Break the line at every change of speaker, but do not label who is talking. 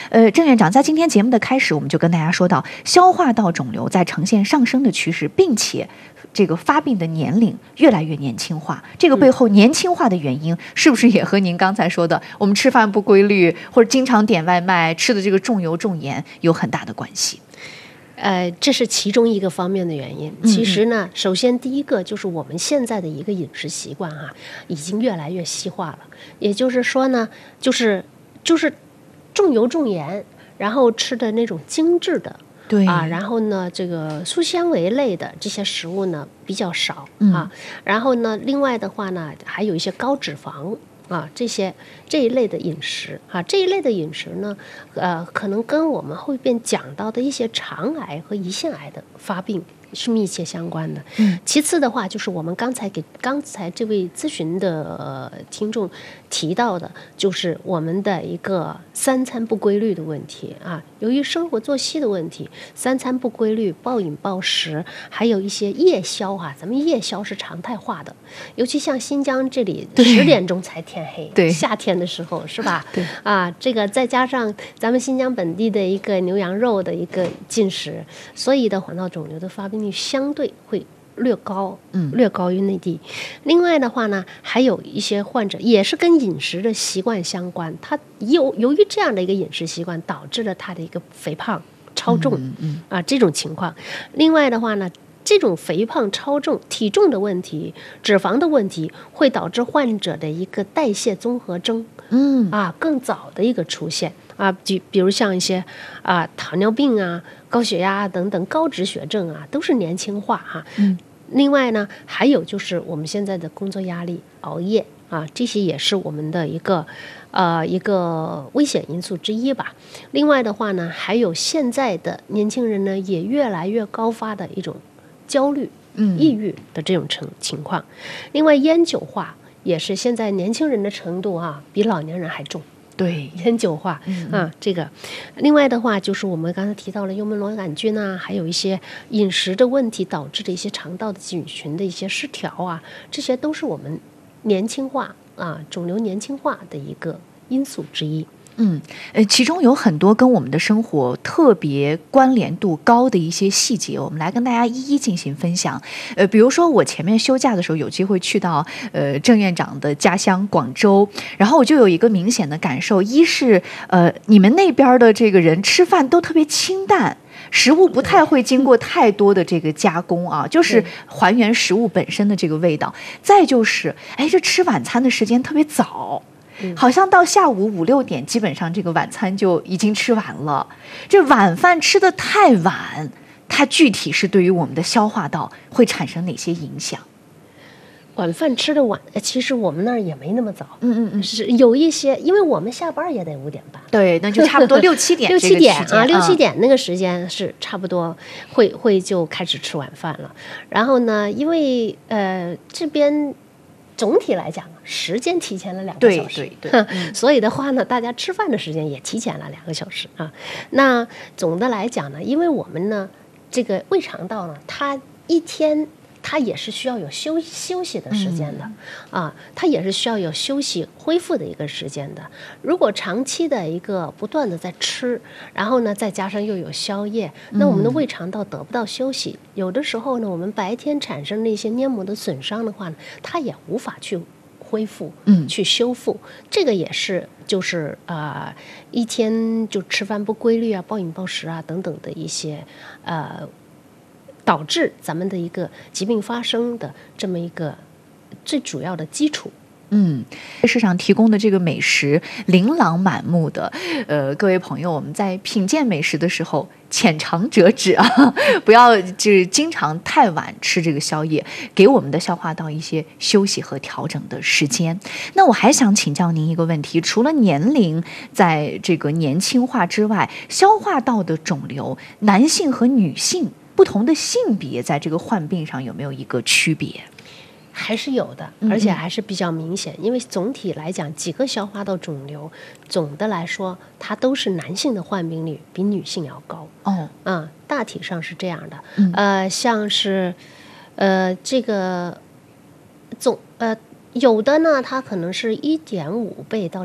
郑院长在今天节目的开始，我们就跟大家说到，消化道肿瘤在呈现上升的趋势，并且这个发病的年龄越来越年轻化。这个背后年轻化的原因，是不是也和您刚才说的，我们吃饭不规律，或者经常点外卖，吃的这个重油重盐有很大的关系？
这是其中一个方面的原因。其实呢，首先第一个就是我们现在的一个饮食习惯已经越来越西化了。也就是说呢，就是重油重盐，然后吃的那种精致的，
对
然后呢，这个粗纤维类的这些食物呢比较少然后呢，另外的话呢，还有一些高脂肪。这一类的饮食这一类的饮食呢，可能跟我们后边讲到的一些肠癌和胰腺癌的发病是密切相关的。其次的话，就是我们刚才这位咨询的听众提到的，就是我们的一个三餐不规律的问题由于生活作息的问题，三餐不规律、暴饮暴食，还有一些夜宵咱们夜宵是常态化的，尤其像新疆这里10点钟才天黑，
对，
夏天的时候是吧？
对
这个再加上咱们新疆本地的一个牛羊肉的一个进食，所以的黄道肿瘤的发病率相对会略高于内地。另外的话呢，还有一些患者也是跟饮食的习惯相关，他由于这样的一个饮食习惯导致了他的一个肥胖超重这种情况。另外的话呢，这种肥胖超重、体重的问题、脂肪的问题，会导致患者的一个代谢综合征更早的一个出现比如像一些糖尿病高血压等等高脂血症都是年轻化另外呢，还有就是我们现在的工作压力、熬夜这些也是我们的一个危险因素之一吧。另外的话呢，还有现在的年轻人呢，也越来越高发的一种焦虑、抑郁的这种情况。另外，烟酒化也是现在年轻人的程度比老年人还重。
对，
烟酒化这个。另外的话，就是我们刚才提到了幽门螺杆菌还有一些饮食的问题导致的一些肠道的菌群的一些失调这些都是我们年轻化肿瘤年轻化的一个因素之一。
其中有很多跟我们的生活特别关联度高的一些细节，我们来跟大家一一进行分享。比如说我前面休假的时候有机会去到郑院长的家乡广州，然后我就有一个明显的感受，一是你们那边的这个人吃饭都特别清淡，食物不太会经过太多的这个加工就是还原食物本身的这个味道。再就是这吃晚餐的时间特别早，好像到下午5、6点，基本上这个晚餐就已经吃完了。这晚饭吃得太晚，它具体是对于我们的消化道会产生哪些影响？
晚饭吃的晚，其实我们那儿也没那么早。是有一些，因为我们下班也得5点半。
对，那就差不多6、7点。
6、7点6、7点那个时间是差不多会就开始吃晚饭了。然后呢，因为这边总体来讲时间提前了2个小时，
对
所以的话呢，大家吃饭的时间也提前了2个小时那总的来讲呢，因为我们呢这个胃肠道呢，它一天它也是需要有休息的时间的它也是需要有休息恢复的一个时间的。如果长期的一个不断的在吃，然后呢再加上又有宵夜，那我们的胃肠道得不到休息，有的时候呢我们白天产生的一些黏膜的损伤的话呢，它也无法去恢复去修复。这个也是就是一天就吃饭不规律暴饮暴食等等的一些导致咱们的一个疾病发生的这么一个最主要的基础。
市场提供的这个美食琳琅满目的，各位朋友，我们在品鉴美食的时候浅尝辄止不要就是经常太晚吃这个宵夜，给我们的消化道一些休息和调整的时间。那我还想请教您一个问题，除了年龄在这个年轻化之外，消化道的肿瘤，男性和女性不同的性别在这个患病上有没有一个区别？
还是有的，而且还是比较明显。因为总体来讲，几个消化道肿瘤总的来说它都是男性的患病率比女性要高大体上是这样的像是这个有的呢它可能是1.5倍到